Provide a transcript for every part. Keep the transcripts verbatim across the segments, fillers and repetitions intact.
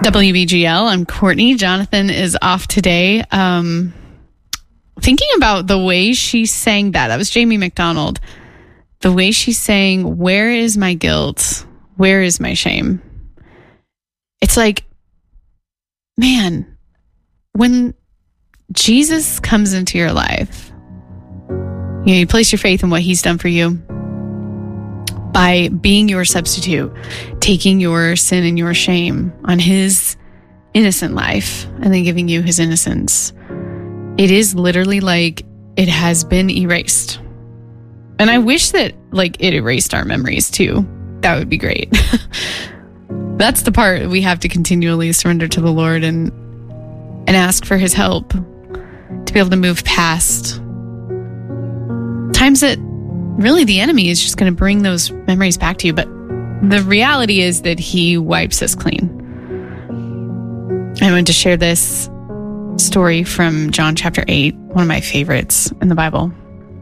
W B G L, I'm Courtney. Jonathan is off today. Um, thinking about the way she sang that, that was Jamie McDonald. The way she sang, "Where is my guilt? Where is my shame?" It's like, man, when Jesus comes into your life, you know, you place your faith in what he's done for you by being your substitute, taking your sin and your shame on his innocent life and then giving you his innocence. It is literally like it has been erased. And I wish that like it erased our memories too. That would be great. That's the part we have to continually surrender to the Lord and and ask for his help to be able to move past times that really the enemy is just going to bring those memories back to you. But the reality is that he wipes us clean. I wanted to share this story from John chapter eight, one of my favorites in the Bible.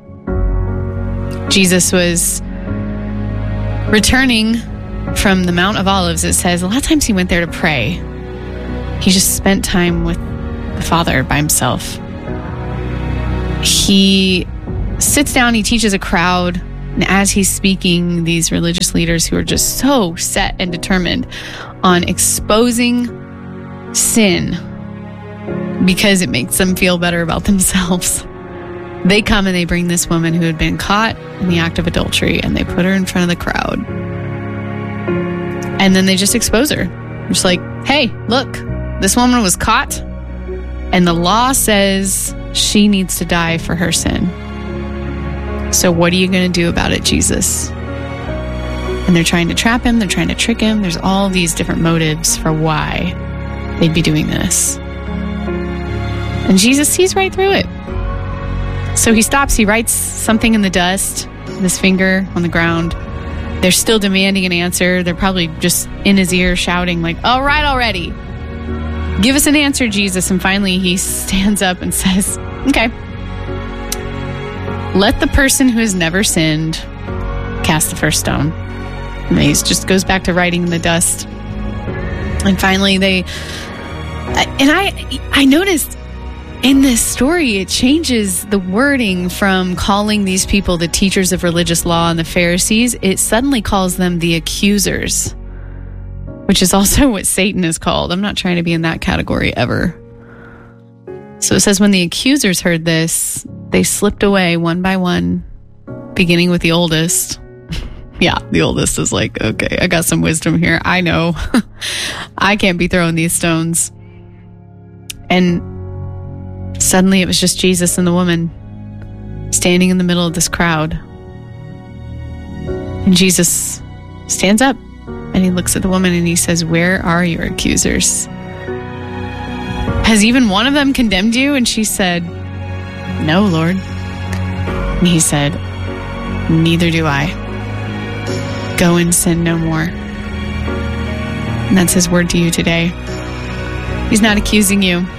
Jesus was returning from the Mount of Olives. It says a lot of times he went there to pray. He just spent time with the Father by himself. He sits down, he teaches a crowd, and as he's speaking, these religious leaders who are just so set and determined on exposing sin because it makes them feel better about themselves, they come and they bring this woman who had been caught in the act of adultery and they put her in front of the crowd. And then they just expose her. Just like, hey, look, this woman was caught and the law says she needs to die for her sin. So what are you going to do about it, Jesus? And they're trying to trap him. They're trying to trick him. There's all these different motives for why they'd be doing this. And Jesus sees right through it. So he stops. He writes something in the dust, this finger on the ground. They're still demanding an answer. They're probably just in his ear shouting like, all right, already. Give us an answer, Jesus. And finally he stands up and says, okay. Let the person who has never sinned cast the first stone. And he just goes back to writing in the dust. And finally they, and I, I noticed in this story, it changes the wording from calling these people the teachers of religious law and the Pharisees. It suddenly calls them the accusers, which is also what Satan is called. I'm not trying to be in that category ever. So it says when the accusers heard this, they slipped away one by one, beginning with the oldest. Yeah, the oldest is like, okay, I got some wisdom here. I know. I can't be throwing these stones. And suddenly it was just Jesus and the woman standing in the middle of this crowd. And Jesus stands up and he looks at the woman and he says, where are your accusers? Has even one of them condemned you? And she said, no, Lord. And he said, neither do I. Go and sin no more. And that's his word to you today. He's not accusing you.